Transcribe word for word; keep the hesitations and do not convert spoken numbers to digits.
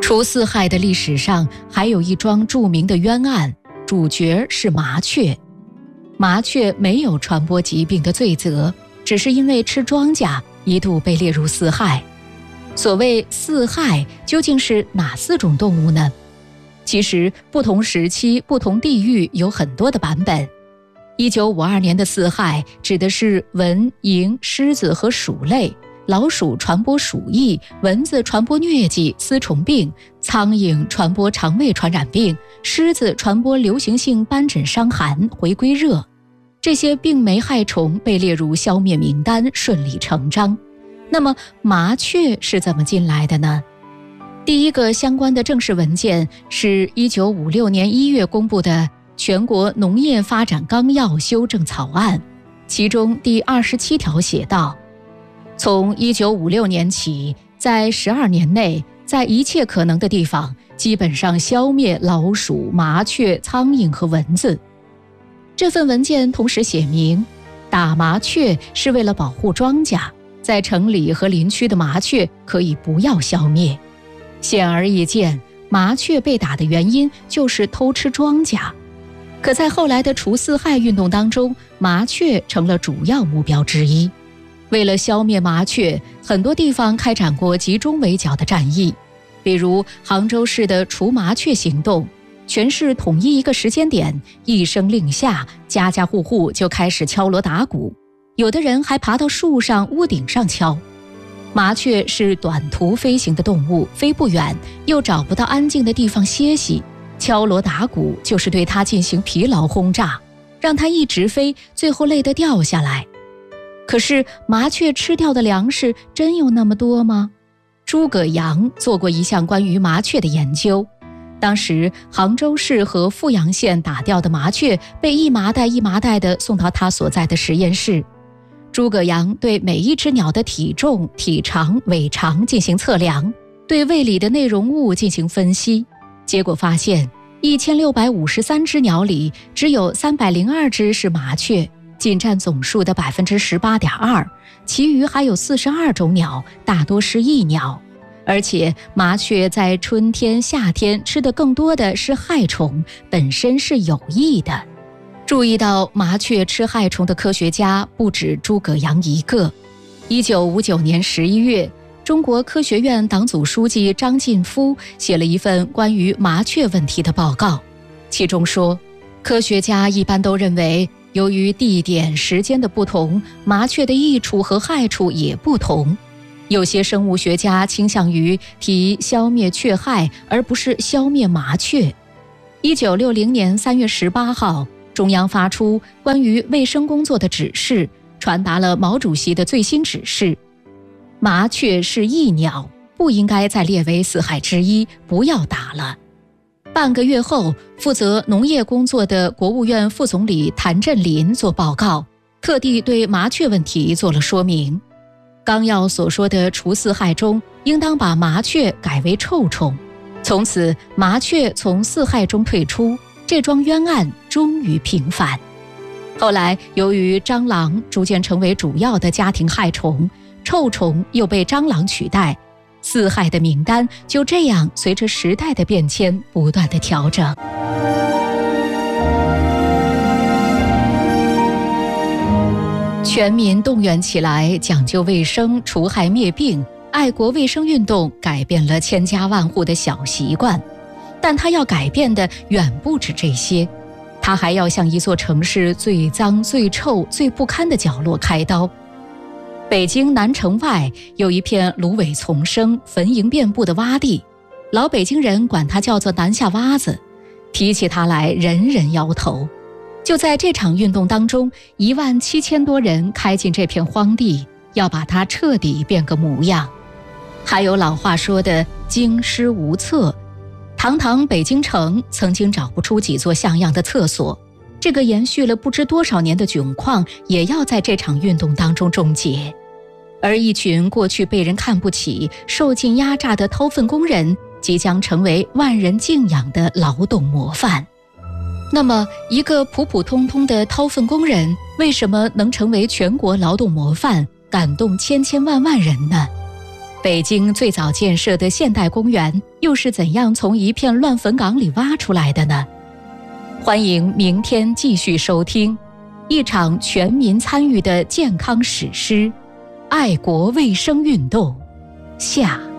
除四害的历史上还有一桩著名的冤案，主角是麻雀。麻雀没有传播疾病的罪责，只是因为吃庄稼一度被列入四害。所谓四害究竟是哪四种动物呢？其实不同时期不同地域有很多的版本。一九五二年的四害指的是蚊、蝇、狮子和鼠类，老鼠传播鼠疫，蚊子传播疟疾、丝虫病，苍蝇传播肠胃传染病，狮子传播流行性斑疹伤寒、回归热。这些病媒害虫被列入消灭名单，顺理成章。那么麻雀是怎么进来的呢？第一个相关的正式文件是一九五六年一月公布的《全国农业发展纲要》修正草案，其中第二十七条写道：从一九五六年起，在十二年内，在一切可能的地方，基本上消灭老鼠、麻雀、苍蝇和蚊子。这份文件同时写明，打麻雀是为了保护庄稼，在城里和林区的麻雀可以不要消灭。显而易见，麻雀被打的原因就是偷吃庄稼。可在后来的除四害运动当中，麻雀成了主要目标之一。为了消灭麻雀，很多地方开展过集中围剿的战役，比如杭州市的除麻雀行动，全市统一一个时间点，一声令下，家家户户就开始敲锣打鼓，有的人还爬到树上、屋顶上敲。麻雀是短途飞行的动物，飞不远，又找不到安静的地方歇息，敲锣打鼓就是对它进行疲劳轰炸，让它一直飞，最后累得掉下来。可是麻雀吃掉的粮食真有那么多吗？诸葛阳做过一项关于麻雀的研究，当时杭州市和富阳县打掉的麻雀被一麻袋一麻袋地送到他所在的实验室。诸葛阳对每一只鸟的体重、体长、尾长进行测量，对胃里的内容物进行分析，结果发现一千六百五十三只鸟里只有三百零二只是麻雀，仅占总数的 百分之十八点二， 其余还有四十二种鸟，大多是益鸟。而且麻雀在春天、夏天吃的更多的是害虫，本身是有益的。注意到麻雀吃害虫的科学家不止诸葛阳一个。一九五九年十一月，中国科学院党组书记张晋夫写了一份关于麻雀问题的报告，其中说，科学家一般都认为，由于地点、时间的不同，麻雀的益处和害处也不同。有些生物学家倾向于提消灭雀害，而不是消灭麻雀。一九六零年三月十八号，中央发出关于卫生工作的指示，传达了毛主席的最新指示：麻雀是益鸟，不应该再列为四害之一，不要打了。半个月后，负责农业工作的国务院副总理谭震林做报告，特地对麻雀问题做了说明。纲要所说的除四害中，应当把麻雀改为臭虫。从此，麻雀从四害中退出，这桩冤案终于平反。后来，由于蟑螂逐渐成为主要的家庭害虫，臭虫又被蟑螂取代，四害的名单就这样随着时代的变迁不断的调整。全民动员起来，讲究卫生，除害灭病，爱国卫生运动改变了千家万户的小习惯。但它要改变的远不止这些，它还要向一座城市最脏、最臭、最不堪的角落开刀。北京南城外有一片芦苇丛生、坟茔遍布的洼地，老北京人管它叫做南下洼子，提起它来人人摇头。就在这场运动当中，一万七千多人开进这片荒地，要把它彻底变个模样。还有老话说的京师无厕，堂堂北京城曾经找不出几座像样的厕所，这个延续了不知多少年的窘况也要在这场运动当中终结。而一群过去被人看不起、受尽压榨的掏粪工人，即将成为万人敬仰的劳动模范。那么，一个普普通通的掏粪工人，为什么能成为全国劳动模范，感动千千万万人呢？ 北京最早建设的现代公园又是怎样从一片乱坟岗里挖出来的呢？欢迎明天继续收听一场全民参与的健康史诗——爱国卫生运动下。